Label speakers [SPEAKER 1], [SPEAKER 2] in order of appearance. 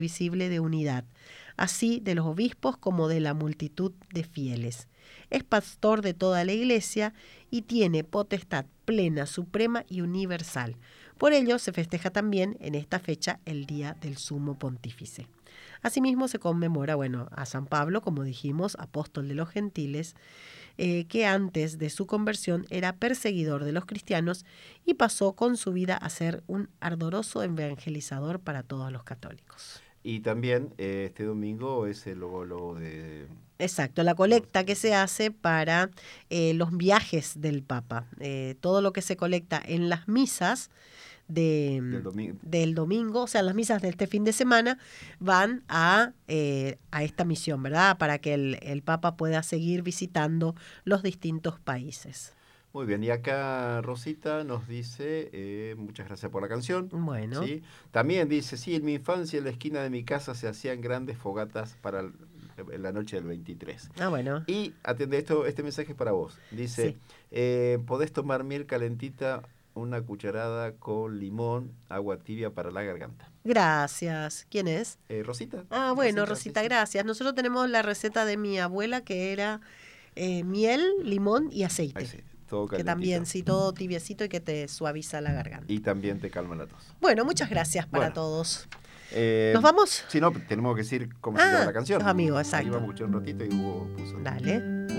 [SPEAKER 1] visible de unidad, así de los obispos como de la multitud de fieles. Es pastor de toda la Iglesia y tiene potestad plena, suprema y universal. Por ello se festeja también en esta fecha el Día del Sumo Pontífice. Asimismo se conmemora, a San Pablo, como dijimos, apóstol de los gentiles, que antes de su conversión era perseguidor de los cristianos y pasó con su vida a ser un ardoroso evangelizador para todos los católicos.
[SPEAKER 2] Y también este domingo es el logo de...
[SPEAKER 1] Exacto, la colecta que se hace para los viajes del Papa. Todo lo que se colecta en las misas del domingo, o sea, las misas de este fin de semana, van a esta misión, ¿verdad? Para que el Papa pueda seguir visitando los distintos países.
[SPEAKER 2] Muy bien, y acá Rosita nos dice, muchas gracias por la canción.
[SPEAKER 1] Bueno.
[SPEAKER 2] ¿Sí? También dice, sí, en mi infancia en la esquina de mi casa se hacían grandes fogatas para la noche del 23.
[SPEAKER 1] Ah, bueno.
[SPEAKER 2] Y atiende esto, este mensaje es para vos. Dice, podés tomar miel calentita, una cucharada con limón, agua tibia para la garganta.
[SPEAKER 1] Gracias. ¿Quién es?
[SPEAKER 2] Rosita.
[SPEAKER 1] Ah, bueno, Rosita,
[SPEAKER 2] sí.
[SPEAKER 1] gracias. Nosotros tenemos la receta de mi abuela que era miel, limón y aceite.
[SPEAKER 2] Todo
[SPEAKER 1] que también, sí, todo tibiecito y que te suaviza la garganta.
[SPEAKER 2] Y también te calma la tos.
[SPEAKER 1] Bueno, muchas gracias para todos.
[SPEAKER 2] ¿Nos
[SPEAKER 1] vamos?
[SPEAKER 2] Sí, no, tenemos que decir cómo se llama la canción.
[SPEAKER 1] Los amigos, exacto.
[SPEAKER 2] Ahí vamos a escuchar un ratito y Hugo puso.
[SPEAKER 1] Dale.